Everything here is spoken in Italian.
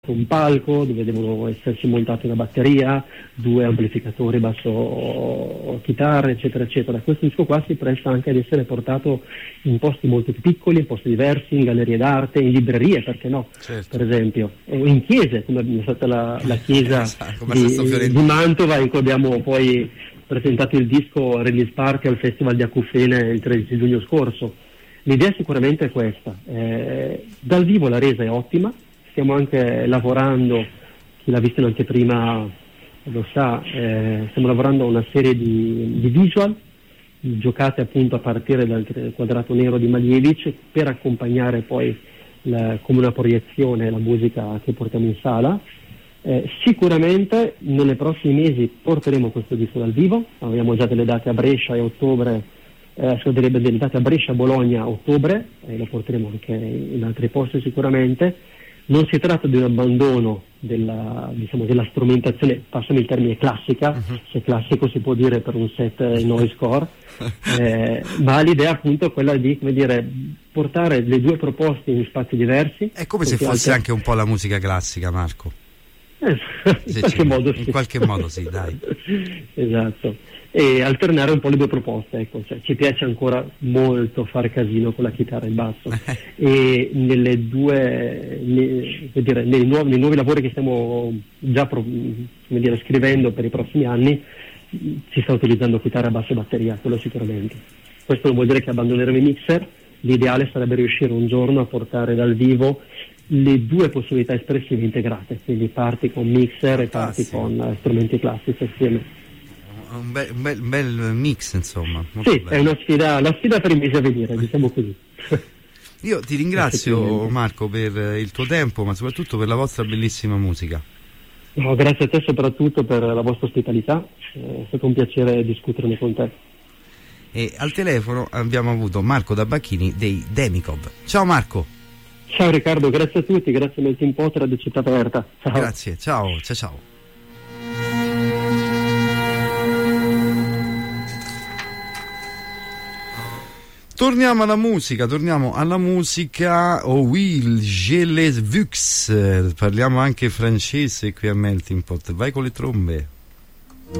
un palco dove devono esserci montate una batteria, 2 amplificatori basso chitarra, eccetera eccetera. Questo disco qua si presta anche ad essere portato in posti molto più piccoli, in posti diversi, in gallerie d'arte, in librerie, perché no? Certo. Per esempio, o in chiese, come è stata la chiesa di Mantova, in cui abbiamo poi presentato il disco Release Party al Festival di Acufene il 13 giugno scorso. L'idea sicuramente è questa, dal vivo la resa è ottima, stiamo anche lavorando, chi l'ha visto in anteprima lo sa, stiamo lavorando a una serie di visual giocate appunto a partire dal quadrato nero di Malevich per accompagnare poi come una proiezione la musica che portiamo in sala. Sicuramente nei prossimi mesi porteremo questo disco dal vivo, abbiamo già delle date a Brescia e ottobre, delle date a Brescia, Bologna a ottobre, e lo porteremo anche in altri posti sicuramente. Non si tratta di un abbandono della strumentazione, passami il termine classica, se classico si può dire per un set noisecore, ma l'idea appunto è quella di, come dire, portare le 2 proposte in spazi diversi. È come se fosse anche un po' la musica classica, Marco. In qualche modo sì, dai. Esatto. E alternare un po' le 2 proposte, ecco. Cioè, ci piace ancora molto fare casino con la chitarra e il basso e nei nuovi lavori che stiamo già scrivendo per i prossimi anni si sta utilizzando chitarra, basso e batteria, quello sicuramente. Questo non vuol dire che abbandoneremo i mixer, l'ideale sarebbe riuscire un giorno a portare dal vivo le 2 possibilità espressive integrate, quindi parti con mixer e parti con strumenti classici assieme. Un bel mix, insomma. Sì, bello. È una sfida per i mesi a venire, diciamo così. Io ti ringrazio, Marco, per il tuo tempo, ma soprattutto per la vostra bellissima musica. No, grazie a te soprattutto per la vostra ospitalità, è stato un piacere discuterne con te. E al telefono abbiamo avuto Marco Tabacchini dei Demikov. Ciao Marco. Ciao Riccardo, grazie a tutti, grazie a Melting Pot e Radio Città Aperta. Ciao. Grazie, ciao. Torniamo alla musica. Oh oui, je les vux. Parliamo anche francese qui a Melting Pot. Vai con le trombe.